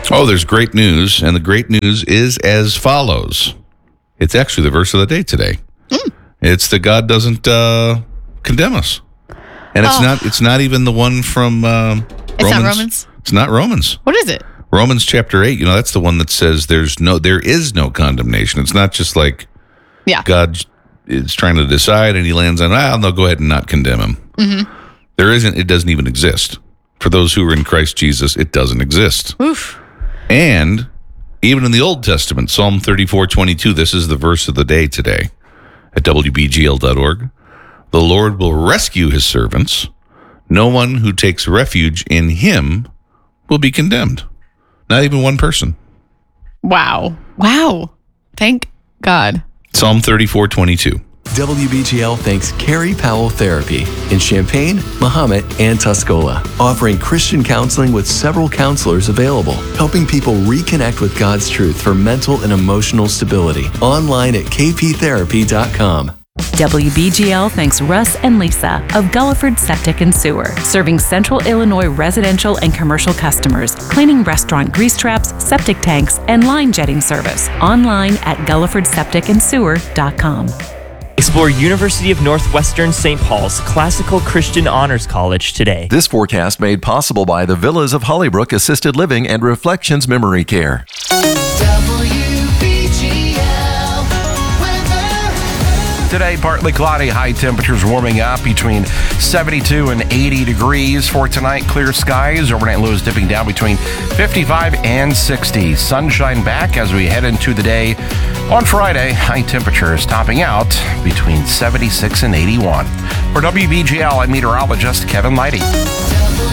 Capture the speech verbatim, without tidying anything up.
Oh, there's great news, and the great news is as follows. It's actually the verse of the day today. Mm. It's that God doesn't uh, condemn us. And it's oh. not It's not even the one from uh, it's Romans. Not Romans? It's not Romans. What is it? Romans chapter eight. You know, that's the one that says there's no, there is no condemnation. It's not just like yeah. God is trying to decide and he lands on, ah, they'll go ahead and not condemn him. Mm-hmm. There isn't, it doesn't even exist. For those who are in Christ Jesus, it doesn't exist. Oof. And even in the Old Testament, Psalm thirty-four twenty-two, this is the verse of the day today at W B G L dot org. The Lord will rescue his servants. No one who takes refuge in him will be condemned. Not even one person. Wow. Wow. Thank God. Psalm thirty-four twenty-two. W B G L thanks Carrie Powell Therapy in Champaign, Mahomet, and Tuscola, offering Christian counseling with several counselors available, helping people reconnect with God's truth for mental and emotional stability. Online at k p therapy dot com. W B G L thanks Russ and Lisa of Gulliford Septic and Sewer, serving Central Illinois residential and commercial customers, cleaning restaurant grease traps, septic tanks, and line jetting service. Online at gulliford septic and sewer dot com. Explore University of Northwestern Saint Paul's Classical Christian Honors College today. This forecast made possible by the Villas of Hollybrook Assisted Living and Reflections Memory Care. Today, partly cloudy, high temperatures warming up between seventy-two and eighty degrees. For tonight, clear skies, overnight lows dipping down between fifty-five and sixty. Sunshine back as we head into the day. On Friday, high temperatures topping out between seventy-six and eighty-one. For W B G L, I'm meteorologist Kevin Leidy.